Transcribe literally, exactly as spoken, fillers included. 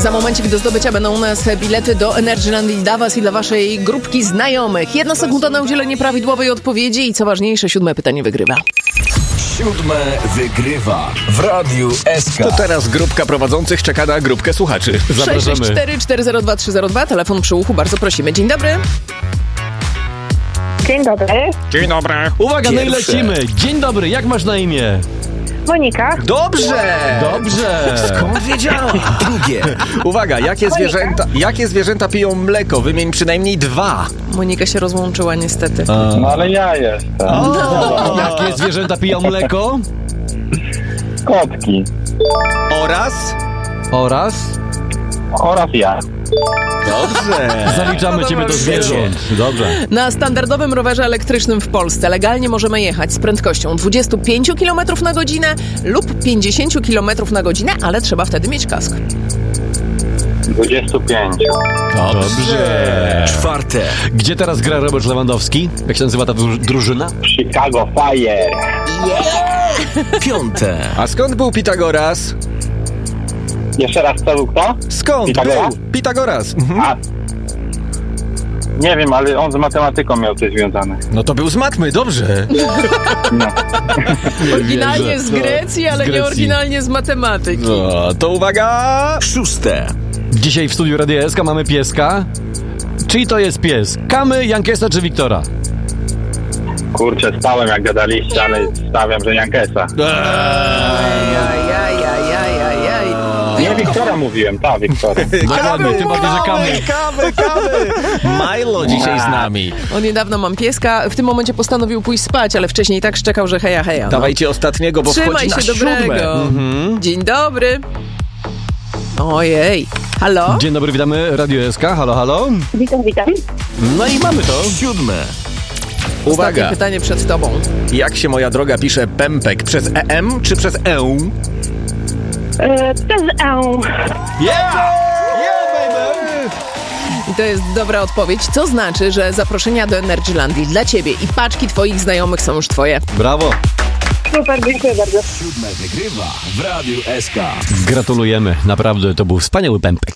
Za momencik do zdobycia będą u nas bilety do Energylandii dla was i dla waszej grupki znajomych. Jedna sekunda na udzielenie prawidłowej odpowiedzi i co ważniejsze, siódme pytanie wygrywa. Siódme wygrywa w Radiu S K. To teraz grupka prowadzących czeka na grupkę słuchaczy. Zapraszamy. sześć sześć cztery cztery zero dwa trzy zero dwa, telefon przy uchu, bardzo prosimy. Dzień dobry. Dzień dobry, Dzień dobry. Uwaga, no i Pierwsze. lecimy. Dzień dobry, jak masz na imię? Monika. Dobrze! Dobrze. Skąd wiedziała? Drugie. Uwaga, jakie zwierzęta, jakie zwierzęta piją mleko? Wymień przynajmniej dwa. Monika się rozłączyła niestety. No ale ja jestem. Jakie zwierzęta piją mleko? Kotki. Oraz? Oraz? Oraz ja. Dobrze. Zaliczamy No ciebie do dobrze. zwierząt. Dobrze. Na standardowym rowerze elektrycznym w Polsce legalnie możemy jechać z prędkością dwadzieścia pięć kilometrów na godzinę lub pięćdziesiąt kilometrów na godzinę, ale trzeba wtedy mieć kask. dwadzieścia pięć. Dobrze. Czwarte. Gdzie teraz gra Robert Lewandowski? Jak się nazywa ta dru- drużyna? Chicago Fire. Piąte. A skąd był Pitagoras? Jeszcze raz, co był kto? Skąd Pitagoras? był Pitagoras? Mhm. A, nie wiem, ale on z matematyką miał coś związane. No to był z matmy, dobrze. No. Oryginalnie wierzę. z Grecji, ale Z Grecji. nie oryginalnie z matematyki. No, to uwaga. Szóste. Dzisiaj w studiu Radia S K mamy pieska. Czyj to jest pies? Kamy, Jankesa czy Wiktora? Kurczę, stałem jak gadaliście, ale stawiam, że Jankesa. Ajajajajajajaj. Nie, Wiktora mówiłem, ta Wiktora. Dokładnie, tym bardziej, że kamy. Kawy, kawy. Milo dzisiaj z nami. On niedawno mam pieska, w tym momencie postanowił pójść spać, ale wcześniej tak szczekał, że heja, heja. No. Dawajcie ostatniego, bo Trzymaj wchodzi na się siódme. dobrego. Mhm. Dzień dobry. Ojej. Halo? Dzień dobry, witamy Radio S K. Halo, halo. Witam, witam. No i mamy to. Siódme. Ostatnie Uwaga, pytanie przed tobą. jak się, moja droga, pisze pępek? Przez E M czy przez E? E, przez E. I to jest dobra odpowiedź, co znaczy, że zaproszenia do Energylandii dla ciebie i paczki twoich znajomych są już twoje. Brawo. Super, dziękuję bardzo. Siódme wygrywa w Radiu S K. Gratulujemy. Naprawdę, to był wspaniały pępek.